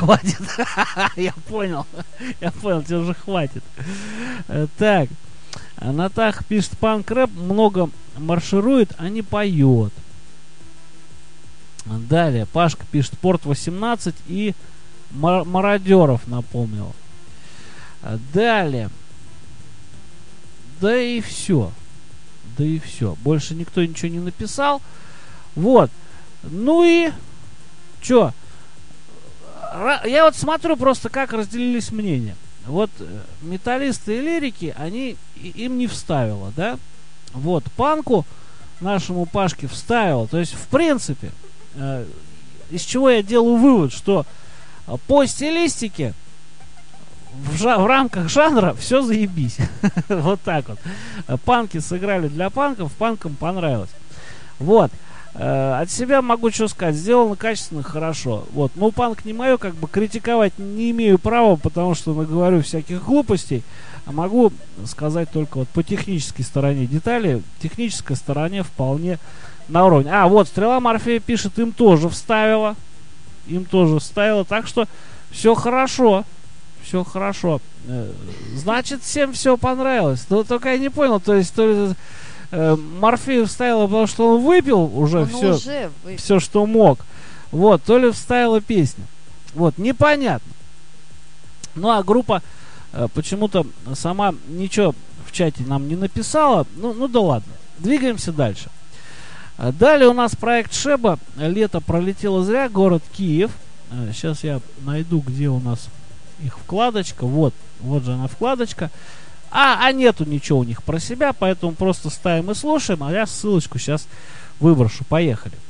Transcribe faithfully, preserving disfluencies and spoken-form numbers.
хватит. Я понял. Я понял, тебе уже хватит. Так. Натах пишет, панк рэп много марширует, а не поет. Далее. Пашка пишет, Порт восемнадцать и мародеров напомнил. Далее. Да и все. Да и все. Больше никто ничего не написал. Вот. Ну и чё? Я вот смотрю просто, как разделились мнения. Вот металлисты и лирики, они, им не вставило, да? Вот, панку нашему Пашке вставило. То есть, в принципе, э, из чего я делаю вывод, что по стилистике в, жа- в рамках жанра все заебись. Вот так вот. Панки сыграли для панков, панкам понравилось. Вот. От себя могу что сказать, сделано качественно, хорошо. Вот, ну панк не мое, как бы критиковать не имею права, потому что наговорю всяких глупостей. А могу сказать только вот по технической стороне детали. Технической стороне вполне на уровне. А, вот, Стрела Морфея пишет, им тоже вставила. Им тоже вставила, так что все хорошо. Все хорошо. Значит, всем все понравилось. Но только я не понял, то есть, то ли Морфею вставила, потому что он выпил уже он все, уже выпил. все, что мог. Вот, то ли вставила песню. Вот, непонятно. Ну, а группа э, почему-то сама ничего в чате нам не написала. Ну, ну да ладно. Двигаемся дальше. Далее у нас проект Шеба. Лето пролетело зря. Город Киев. Сейчас я найду, где у нас их вкладочка. Вот, вот же она вкладочка. А, а нету ничего у них про себя, поэтому просто ставим и слушаем, а я ссылочку сейчас выброшу. Поехали.